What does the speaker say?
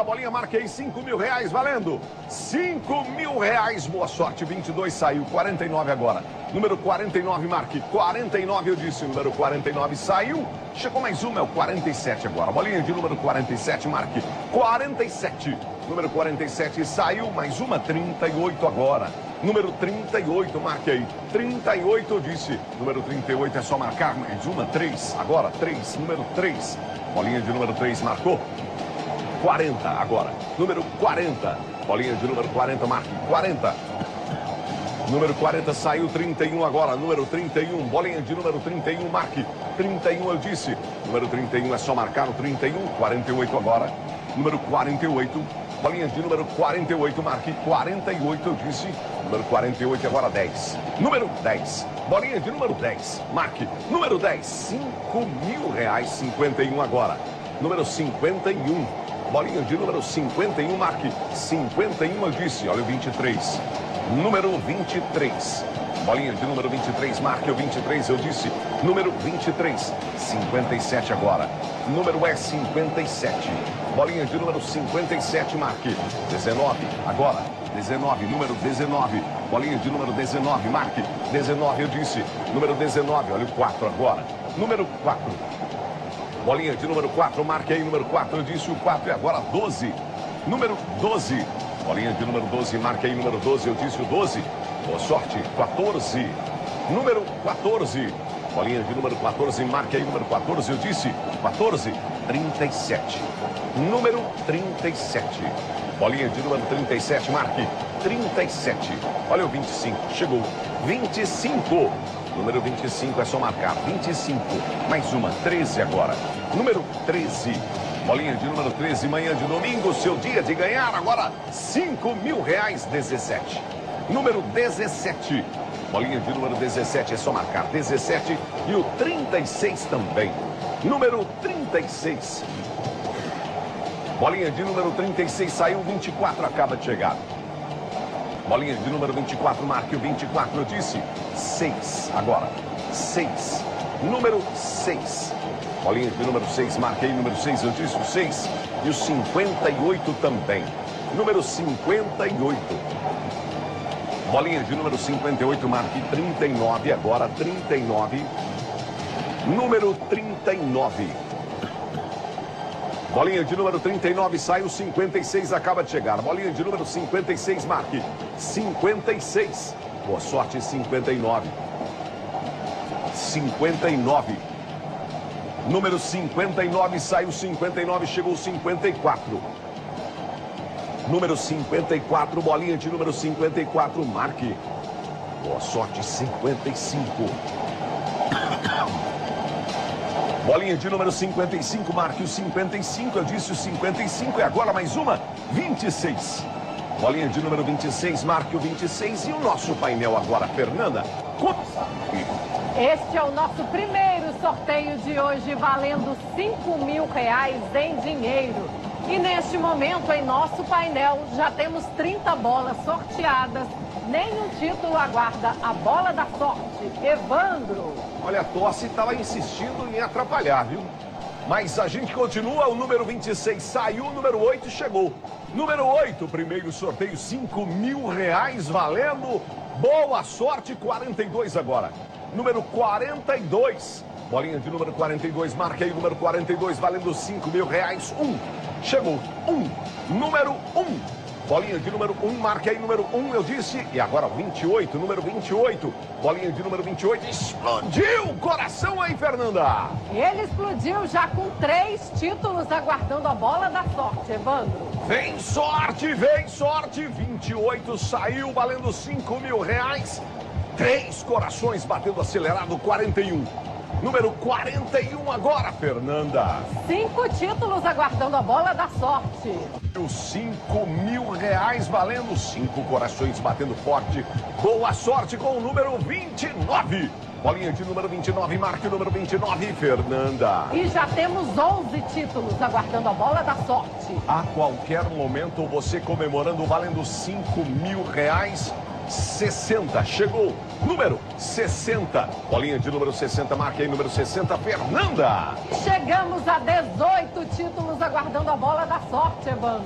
bolinha, marquei R$5.000 valendo. R$5.000, boa sorte, 22 saiu, 49 agora. Número 49, marque, 49 eu disse, número 49 saiu. Chegou mais uma, é o 47 agora. Bolinha de número 47, marque, 47. Número 47 saiu, mais uma, 38 agora. Número 38, marque aí. 38 eu disse. Número 38 é só marcar, mais uma, 3. Agora, 3, número 3. Bolinha de número 3 marcou. 40 agora. Número 40. Bolinha de número 40, marque. 40. Número 40 saiu, 31 agora. Número 31. Bolinha de número 31, marque. 31 eu disse. Número 31 é só marcar o 31. 48 agora. Número 48. Bolinha de número 48, marque 48, eu disse. Número 48, agora 10. Número 10. Bolinha de número 10, marque. Número 10, R$5.000, 51 agora. Número 51. Bolinha de número 51, marque. 51, eu disse. Olha o 23. Número 23. Bolinha de número 23, marque o 23, eu disse. Número 23. 57 agora. Número é 57. Bolinha de número 57, marque. 19, agora. 19, número 19. Bolinha de número 19, marque. 19, eu disse. Número 19, olha o 4 agora. Número 4. Bolinha de número 4, marque aí. Número 4, eu disse. O 4 é agora 12. Número 12. Bolinha de número 12, marque aí. Número 12, eu disse o 12. Boa sorte, 14. Número 14. Bolinha de número 14, marque aí. Número 14, eu disse. 14, 37. Número 37. Bolinha de número 37, marque. 37. Olha o 25, chegou. 25. Número 25 é só marcar. 25. Mais uma, 13 agora. Número 13. Bolinha de número 13, manhã de domingo, seu dia de ganhar agora R$5.000, 17. Número 17. Bolinha de número 17 é só marcar. 17 e o 36 também. Número 36. Bolinha de número 36 saiu, 24 acaba de chegar. Bolinha de número 24, marque o 24, eu disse. 6 agora. 6. Número 6. Bolinha de número 6, marquei número 6, eu disse o 6. E o 58 também. Número 58. Bolinha de número 58, marque 39, agora 39. Número 39. Bolinha de número 39, sai o 56, acaba de chegar. Bolinha de número 56, marque 56. Boa sorte, 59. 59. Número 59, saiu 59, chegou 54. Número 54, bolinha de número 54, marque. Boa sorte, 55. Bolinha de número 55, marque o 55, eu disse o 55, e agora mais uma, 26. Bolinha de número 26, marque o 26 e o nosso painel agora, Fernanda. Este é o nosso primeiro sorteio de hoje, valendo R$5.000 em dinheiro. E neste momento, em nosso painel, já temos 30 bolas sorteadas. Nenhum título aguarda a bola da sorte. Evandro. Olha, a tosse estava insistindo em atrapalhar, viu? Mas a gente continua, o número 26 saiu, o número 8 chegou. Número 8, primeiro sorteio, R$5.000 valendo. Boa sorte, 42 agora. Número 42. Bolinha de número 42, marca aí o número 42, valendo R$5.000. 1. Chegou. 1. Número 1. Bolinha de número 1, marca aí número 1, eu disse. E agora 28, número 28. Bolinha de número 28, explodiu o coração aí, Fernanda. Ele explodiu já com 3 títulos aguardando a bola da sorte, Evandro. Vem sorte, vem sorte. 28 saiu, valendo R$5.000. 3 corações batendo acelerado, 41. Número 41 agora, Fernanda. 5 títulos aguardando a bola da sorte. Os R$5.000 valendo, 5 corações batendo forte. Boa sorte com o número 29. Bolinha de número 29, marque o número 29, Fernanda. E já temos 11 títulos aguardando a bola da sorte. A qualquer momento você comemorando, valendo R$5.000. 60, chegou, número 60, bolinha de número 60, marque aí número 60, Fernanda. Chegamos a 18 títulos aguardando a bola da sorte, Evandro.